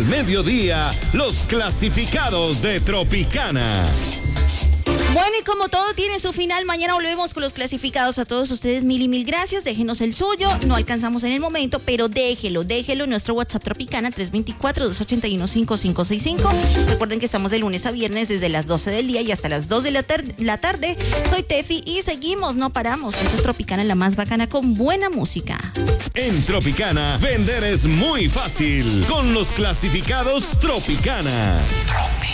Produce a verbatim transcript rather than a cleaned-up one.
Al mediodía, los clasificados de Tropicana. Bueno, y como todo tiene su final, mañana volvemos con los clasificados. A todos ustedes mil y mil gracias, déjenos el suyo, no alcanzamos en el momento, pero déjelo, déjelo en nuestro WhatsApp Tropicana tres dos cuatro, dos ocho uno, cinco cinco seis cinco. Recuerden que estamos de lunes a viernes desde las doce del día y hasta las dos de la, tar- la tarde. Soy Tefi y seguimos, no paramos. Esta es Tropicana, la más bacana, con buena música. En Tropicana, vender es muy fácil con los clasificados Tropicana.